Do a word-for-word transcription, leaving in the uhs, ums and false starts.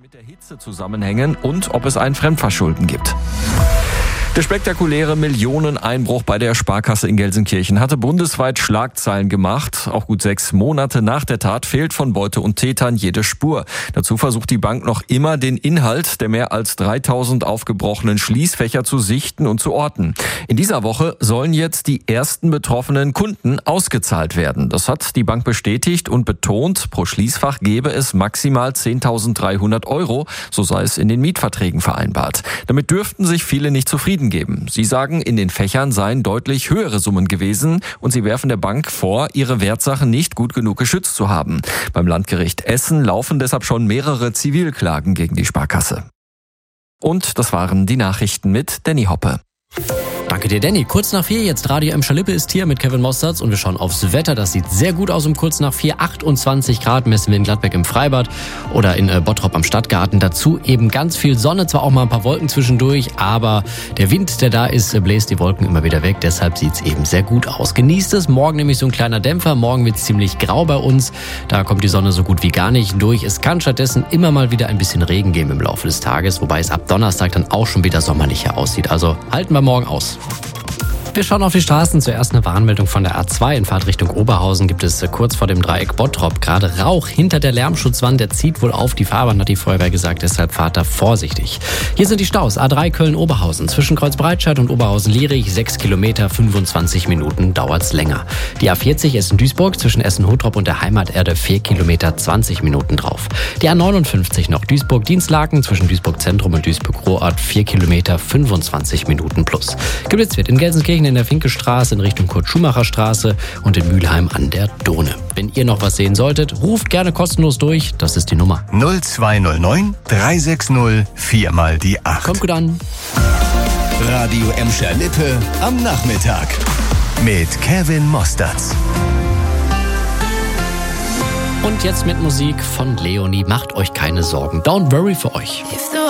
mit der Hitze zusammenhängen und ob es ein Fremdverschulden gibt. Der spektakuläre Millioneneinbruch bei der Sparkasse in Gelsenkirchen hatte bundesweit Schlagzeilen gemacht. Auch gut sechs Monate nach der Tat fehlt von Beute und Tätern jede Spur. Dazu versucht die Bank noch immer, den Inhalt der mehr als dreitausend aufgebrochenen Schließfächer zu sichten und zu orten. In dieser Woche sollen jetzt die ersten betroffenen Kunden ausgezahlt werden. Das hat die Bank bestätigt und betont, pro Schließfach gebe es maximal zehntausenddreihundert Euro, so sei es in den Mietverträgen vereinbart. Damit dürften sich viele nicht zufrieden geben. Sie sagen, in den Fächern seien deutlich höhere Summen gewesen und sie werfen der Bank vor, ihre Wertsachen nicht gut genug geschützt zu haben. Beim Landgericht Essen laufen deshalb schon mehrere Zivilklagen gegen die Sparkasse. Und das waren die Nachrichten mit Danny Hoppe. Danke dir, Danny. Kurz nach vier, jetzt Radio Emscher Lippe ist hier mit Kevin Mosterz und wir schauen aufs Wetter. Das sieht sehr gut aus um kurz nach vier. achtundzwanzig Grad messen wir in Gladbeck im Freibad oder in Bottrop am Stadtgarten. Dazu eben ganz viel Sonne, zwar auch mal ein paar Wolken zwischendurch, aber der Wind, der da ist, bläst die Wolken immer wieder weg. Deshalb sieht's eben sehr gut aus. Genießt es. Morgen nämlich so ein kleiner Dämpfer. Morgen wird's ziemlich grau bei uns. Da kommt die Sonne so gut wie gar nicht durch. Es kann stattdessen immer mal wieder ein bisschen Regen geben im Laufe des Tages, wobei es ab Donnerstag dann auch schon wieder sommerlicher aussieht. Also halten wir morgen aus. Wir schauen auf die Straßen. Zuerst eine Warnmeldung von der A zwei in Fahrtrichtung Oberhausen. Gibt es kurz vor dem Dreieck Bottrop gerade Rauch hinter der Lärmschutzwand. Der zieht wohl auf die Fahrbahn, hat die Feuerwehr gesagt. Deshalb fahrt da vorsichtig. Hier sind die Staus. A drei Köln-Oberhausen. Zwischen Kreuzbreitscheid und Oberhausen-Lierich. sechs Kilometer, fünfundzwanzig Minuten dauert's länger. Die A vierzig Essen-Duisburg. Zwischen Essen-Hottrop und der Heimaterde. vier Kilometer, zwanzig Minuten drauf. Die A neunundfünfzig noch Duisburg-Dienstlaken. Zwischen Duisburg-Zentrum und Duisburg-Ruhrort. vier Kilometer, fünfundzwanzig Minuten plus. Geblitzt wird in Gelsenkirchen in der Finkestraße in Richtung Kurt-Schumacher-Straße und in Mülheim an der Dohne. Wenn ihr noch was sehen solltet, ruft gerne kostenlos durch. Das ist die Nummer null zwei null neun drei sechs null vier mal die acht. Kommt gut an. Radio Emscher Lippe am Nachmittag mit Kevin Mosterz. Und jetzt mit Musik von Leonie. Macht euch keine Sorgen. Don't worry für euch.